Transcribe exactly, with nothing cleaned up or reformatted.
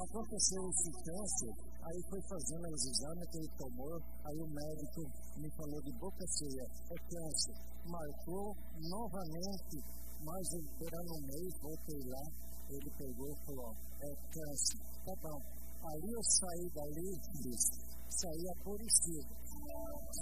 aconteceu esse câncer, aí foi fazendo os exames que ele tomou, aí o médico me falou de boca cheia, é câncer. Marcou novamente, mas esperando um mês, voltei lá, ele pegou e falou, é câncer. Tá bom. Aí eu saí dali, saí aborrecido.